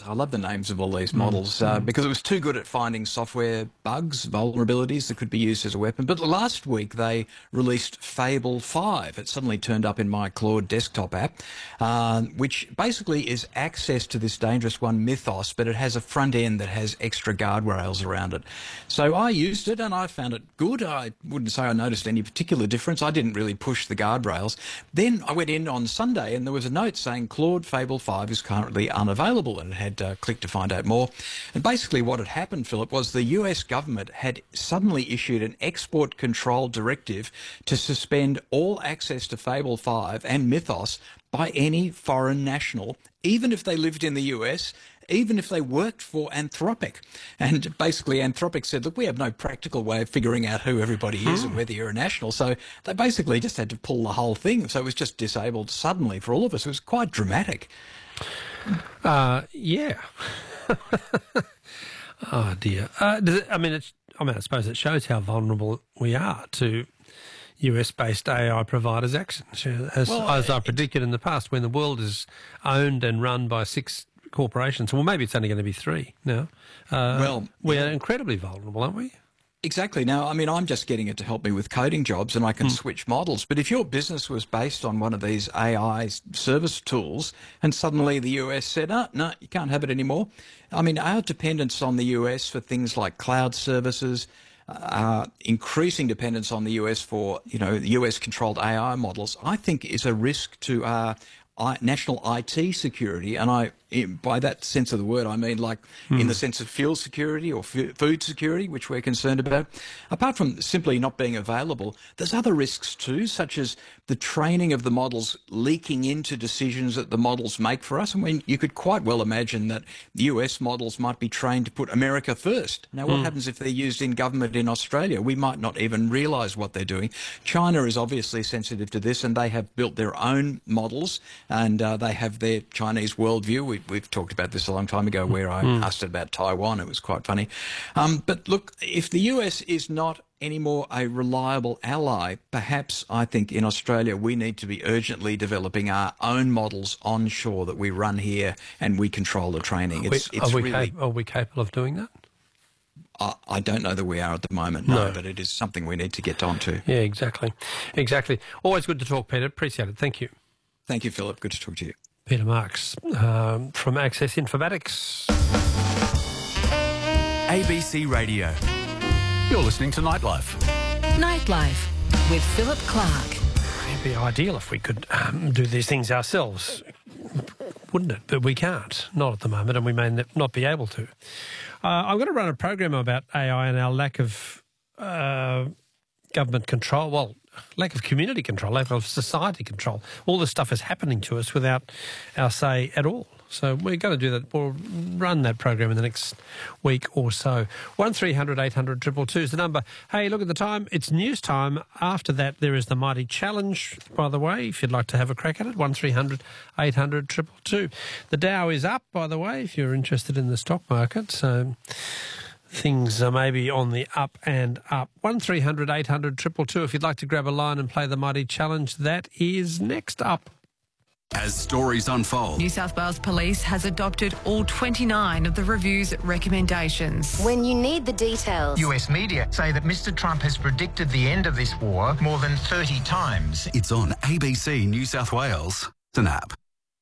I love the names of all these models because it was too good at finding software bugs, vulnerabilities that could be used as a weapon. But last week they released Fable 5. It suddenly turned up in my Claude desktop app, which basically is access to this dangerous one, Mythos, but it has a front end that has extra guardrails around it. So I used it and I found it good. I wouldn't say I noticed any particular difference. I didn't really push the guardrails. Then I went in on Sunday and there was a note saying Claude Fable 5 is currently unavailable, and it had click to find out more. And basically what had happened, Philip, was the US government had suddenly issued an export control directive to suspend all access to Fable 5 and Mythos by any foreign national, even if they lived in the US, even if they worked for Anthropic. And basically Anthropic said, look, we have no practical way of figuring out who everybody is and whether you're a national. So they basically just had to pull the whole thing. So it was just disabled suddenly for all of us. It was quite dramatic. Yeah. Oh, dear. I suppose it shows how vulnerable we are to US-based AI providers' actions, as I predicted in the past, when the world is owned and run by 6 corporations. Well, maybe it's only going to be 3 now. We are incredibly vulnerable, aren't we? Exactly. Now, I mean, I'm just getting it to help me with coding jobs and I can switch models. But if your business was based on one of these AI service tools and suddenly the US said, no, you can't have it anymore. I mean, our dependence on the US for things like cloud services, increasing dependence on the US for, US-controlled AI models, I think is a risk to our national IT security. And by that sense of the word, I mean like in the sense of fuel security or food security, which we're concerned about. Apart from simply not being available, there's other risks too, such as the training of the models leaking into decisions that the models make for us. I mean, you could quite well imagine that US models might be trained to put America first. Now, what happens if they're used in government in Australia? We might not even realise what they're doing. China is obviously sensitive to this, and they have built their own models, and they have their Chinese worldview. We've talked about this a long time ago where I asked about Taiwan. It was quite funny. But look, if the US is not anymore a reliable ally, perhaps I think in Australia we need to be urgently developing our own models onshore that we run here and we control the training. Are we capable of doing that? I don't know that we are at the moment, no, but it is something we need to get onto. Yeah, exactly. Always good to talk, Peter. Appreciate it. Thank you. Thank you, Philip. Good to talk to you. Peter Marks from Access Informatics. ABC Radio. You're listening to Nightlife. Nightlife with Philip Clark. It'd be ideal if we could do these things ourselves, wouldn't it? But we can't, not at the moment, and we may not be able to. I'm going to run a program about AI and our lack of government control, lack of community control, lack of society control. All this stuff is happening to us without our say at all. So we're going to do that. We'll run that program in the next week or so. 1300 800 222 is the number. Hey, look at the time. It's news time. After that, there is the Mighty Challenge, by the way, if you'd like to have a crack at it. 1300 800 222. The Dow is up, by the way, if you're interested in the stock market. So things are maybe on the up and up. 1300 800 222 if you'd like to grab a line and play the Mighty Challenge. That is next up. As stories unfold, New South Wales Police has adopted all 29 of the review's recommendations. When you need the details. US media say that Mr. Trump has predicted the end of this war more than 30 times. it's on ABC New South Wales. It's an app.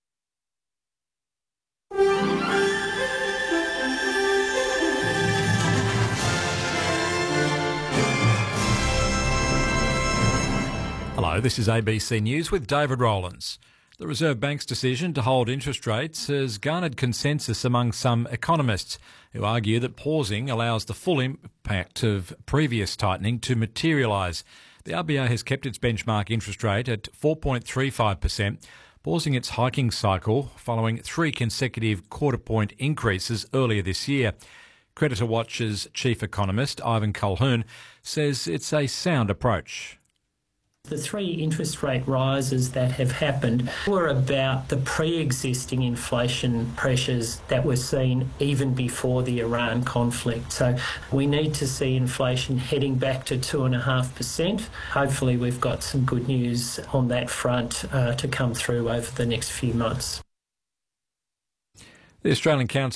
Hello, this is ABC News with David Rowlands. The Reserve Bank's decision to hold interest rates has garnered consensus among some economists who argue that pausing allows the full impact of previous tightening to materialise. The RBA has kept its benchmark interest rate at 4.35%, pausing its hiking cycle following 3 consecutive quarter-point increases earlier this year. Creditor Watch's chief economist, Ivan Colquhoun, says it's a sound approach. The 3 interest rate rises that have happened were about the pre-existing inflation pressures that were seen even before the Iran conflict. So we need to see inflation heading back to 2.5%. Hopefully we've got some good news on that front to come through over the next few months. The Australian Council